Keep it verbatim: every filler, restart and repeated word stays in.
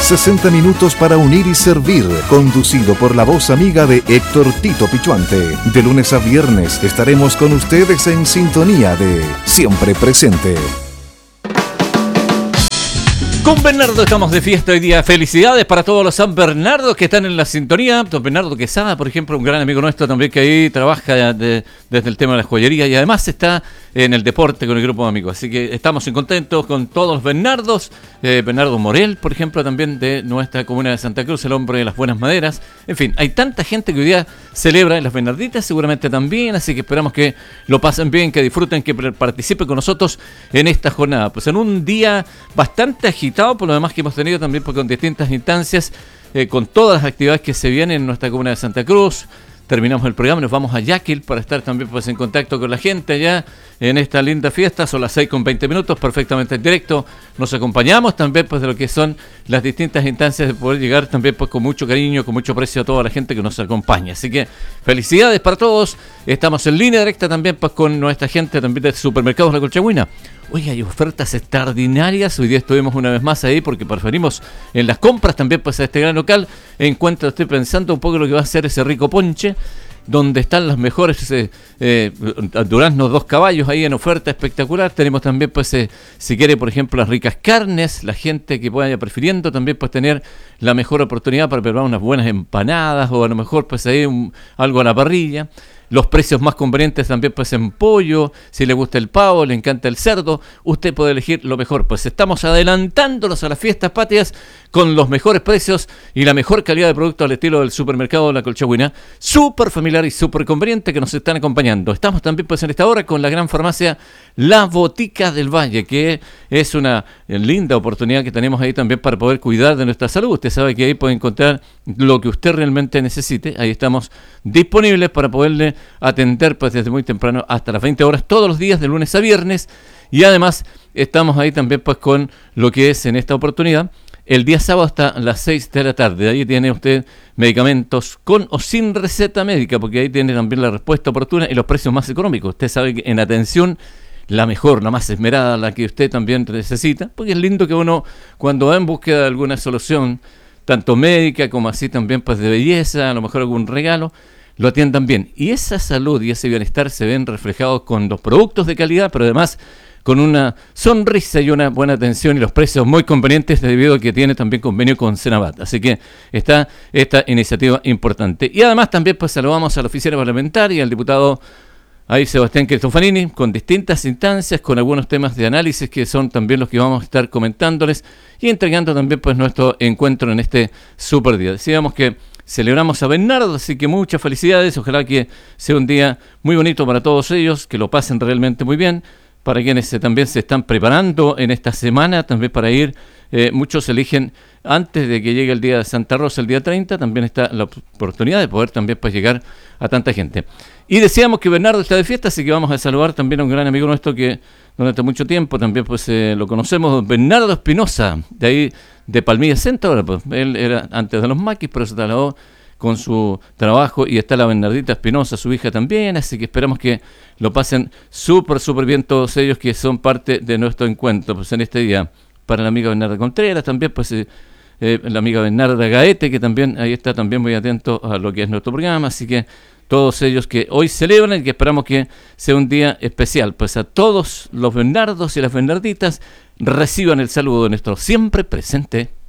sesenta minutos para unir y servir, conducido por la voz amiga de Héctor Tito Pichuante. De lunes a viernes estaremos con ustedes en sintonía de Siempre Presente. Con Bernardo estamos de fiesta hoy día. Felicidades para todos los San Bernardos que están en la sintonía. Don Bernardo Quesada, por ejemplo, un gran amigo nuestro también que ahí trabaja de, desde el tema de la joyería y además está en el deporte con el grupo de amigos. Así que estamos contentos con todos los Bernardos. Eh, Bernardo Morel, por ejemplo, también de nuestra comuna de Santa Cruz, el hombre de las buenas maderas. En fin, hay tanta gente que hoy día celebra en las Bernarditas, seguramente también. Así que esperamos que lo pasen bien, que disfruten, que participen con nosotros en esta jornada. Pues en un día bastante agitado, por lo demás que hemos tenido también pues, con distintas instancias, eh, con todas las actividades que se vienen en nuestra comuna de Santa Cruz. Terminamos el programa, nos vamos a Yaquil para estar también pues en contacto con la gente allá en esta linda fiesta. Son las seis con veinte minutos, perfectamente en directo. Nos acompañamos también pues de lo que son las distintas instancias de poder llegar también pues con mucho cariño, con mucho aprecio a toda la gente que nos acompaña. Así que felicidades para todos. Estamos en línea directa también pues con nuestra gente también de Supermercados La Colchagüina. Oye, hay ofertas extraordinarias. Hoy día estuvimos una vez más ahí porque preferimos en las compras también pues a este gran local. Encuentro, estoy pensando un poco lo que va a ser ese rico ponche, donde están las mejores eh, eh, duraznos dos caballos ahí en oferta espectacular. Tenemos también pues eh, si quiere por ejemplo las ricas carnes, la gente que vaya prefiriendo también pues tener la mejor oportunidad para preparar unas buenas empanadas o a lo mejor pues ahí un, algo a la parrilla. Los precios más convenientes también pues en pollo, si le gusta el pavo, le encanta el cerdo, usted puede elegir lo mejor. Pues estamos adelantándonos a las fiestas patrias con los mejores precios y la mejor calidad de productos al estilo del Supermercado La Colchagüina, súper familiar y súper conveniente que nos están acompañando. Estamos también pues en esta hora con la gran farmacia La Botica del Valle, que es una linda oportunidad que tenemos ahí también para poder cuidar de nuestra salud. Usted sabe que ahí puede encontrar lo que usted realmente necesite. Ahí estamos disponibles para poderle atender pues desde muy temprano hasta las veinte horas todos los días de lunes a viernes, y además estamos ahí también pues con lo que es en esta oportunidad el día sábado hasta las seis de la tarde. Ahí tiene usted medicamentos con o sin receta médica, porque ahí tiene también la respuesta oportuna y los precios más económicos. Usted sabe que en atención la mejor, la más esmerada, la que usted también necesita, porque es lindo que uno cuando va en búsqueda de alguna solución tanto médica como así también pues de belleza, a lo mejor algún regalo, lo atiendan bien. Y esa salud y ese bienestar se ven reflejados con los productos de calidad, pero además con una sonrisa y una buena atención y los precios muy convenientes debido a que tiene también convenio con Senabat. Así que está esta iniciativa importante. Y además también pues saludamos a la oficina parlamentaria, al diputado ahí Sebastián Cristofanini, con distintas instancias, con algunos temas de análisis que son también los que vamos a estar comentándoles y entregando también pues nuestro encuentro en este super día. Decíamos que celebramos a Bernardo, así que muchas felicidades, ojalá que sea un día muy bonito para todos ellos, que lo pasen realmente muy bien, para quienes eh, también se están preparando en esta semana, también para ir, eh, muchos eligen antes de que llegue el día de Santa Rosa, el día treinta, también está la oportunidad de poder también pues, llegar a tanta gente. Y decíamos que Bernardo está de fiesta, así que vamos a saludar también a un gran amigo nuestro que durante mucho tiempo también pues eh, lo conocemos, Bernardo Espinosa, de ahí de Palmilla Centro. Ahora, pues, él era antes de los maquis, pero se trasladó con su trabajo y está la Bernardita Espinosa, su hija también, así que esperamos que lo pasen súper, súper bien todos ellos que son parte de nuestro encuentro pues en este día. Para la amiga Bernarda Contreras también, pues eh, eh, la amiga Bernarda Gaete, que también ahí está también muy atento a lo que es nuestro programa, así que todos ellos que hoy celebran y que esperamos que sea un día especial, pues a todos los Bernardos y las Bernarditas reciban el saludo de nuestro siempre presente